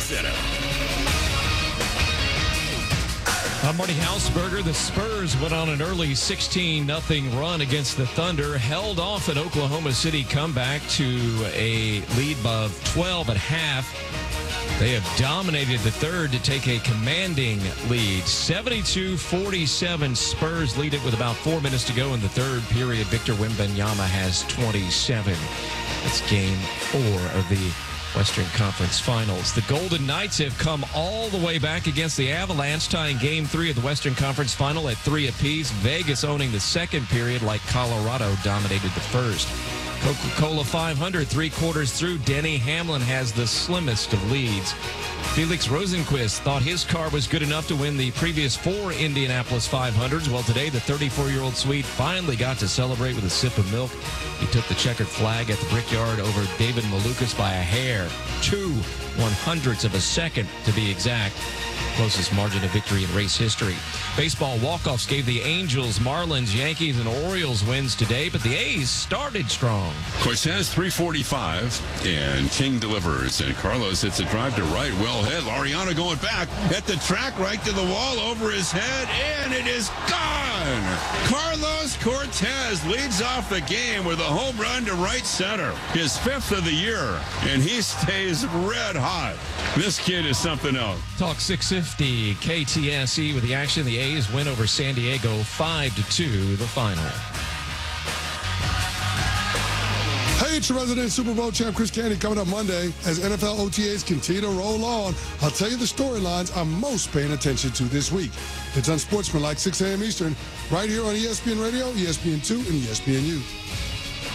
Center. I'm Marty Hausberger. The Spurs went on an early 16-0 run against the Thunder, held off an Oklahoma City comeback to a lead of 12 at half. They have dominated the third to take a commanding lead. 72-47, Spurs lead it with about 4 minutes to go in the third period. Victor Wembanyama has 27. That's game 4 of the Western Conference Finals. The Golden Knights have come all the way back against the Avalanche, tying Game 3 of the Western Conference Final at 3 apiece. Vegas owning the second period like Colorado dominated the first. Coca-Cola 500, 3 quarters through. Denny Hamlin has the slimmest of leads. Felix Rosenqvist thought his car was good enough to win the previous 4 Indianapolis 500s. Well, today the 34-year-old Swede finally got to celebrate with a sip of milk. He took the checkered flag at the Brickyard over David Malukas by a hair. 2/100ths of a second, to be exact. Closest margin of victory in race history. Baseball walk-offs gave the Angels, Marlins, Yankees, and Orioles wins today, but the A's started strong. Cortez 345, and King delivers, and Carlos hits a drive to right, well hit. Laureano going back at the track, right to the wall, over his head, and it is gone! Carlos Cortez leads off the game with a home run to right center, his 5th of the year, and he stays red hot. This kid is something else. Talk 650 KTSE with the action. The A's win over San Diego 5-2, the final. Hey, it's your resident Super Bowl champ Chris Canty coming up Monday as NFL OTAs continue to roll on. I'll tell you the storylines I'm most paying attention to this week. It's Unsportsmanlike 6 a.m. Eastern, right here on ESPN Radio, ESPN2, and ESPNU.